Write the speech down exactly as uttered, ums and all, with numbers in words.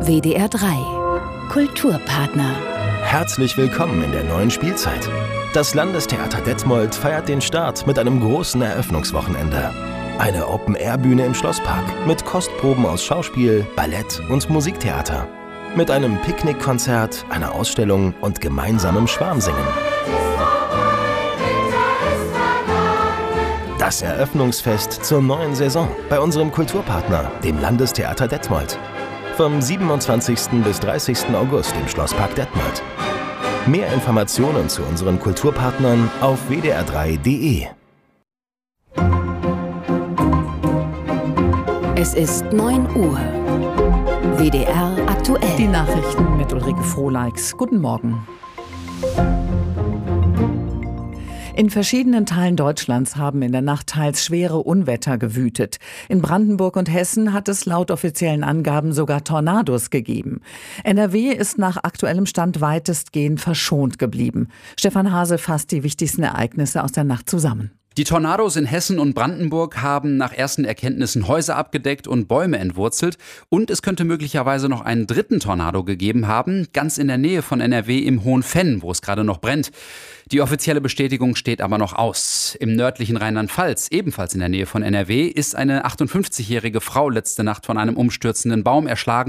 W D R drei Kulturpartner. Herzlich willkommen in der neuen Spielzeit. Das Landestheater Detmold feiert den Start mit einem großen Eröffnungswochenende. Eine Open-Air-Bühne im Schlosspark mit Kostproben aus Schauspiel, Ballett und Musiktheater. Mit einem Picknickkonzert, einer Ausstellung und gemeinsamem Schwarmsingen. Das Eröffnungsfest zur neuen Saison bei unserem Kulturpartner, dem Landestheater Detmold. Vom siebenundzwanzigsten bis dreißigsten August im Schlosspark Detmold. Mehr Informationen zu unseren Kulturpartnern auf w d r drei punkt d e. Es ist neun Uhr. W D R aktuell. Die Nachrichten mit Ulrike Frohleix. Guten Morgen. In verschiedenen Teilen Deutschlands haben in der Nacht teils schwere Unwetter gewütet. In Brandenburg und Hessen hat es laut offiziellen Angaben sogar Tornados gegeben. N R W ist nach aktuellem Stand weitestgehend verschont geblieben. Stefan Hase fasst die wichtigsten Ereignisse aus der Nacht zusammen. Die Tornados in Hessen und Brandenburg haben nach ersten Erkenntnissen Häuser abgedeckt und Bäume entwurzelt. Und es könnte möglicherweise noch einen dritten Tornado gegeben haben, ganz in der Nähe von N R W im Hohenfenn, wo es gerade noch brennt. Die offizielle Bestätigung steht aber noch aus. Im nördlichen Rheinland-Pfalz, ebenfalls in der Nähe von N R W, ist eine achtundfünfzigjährige Frau letzte Nacht von einem umstürzenden Baum erschlagen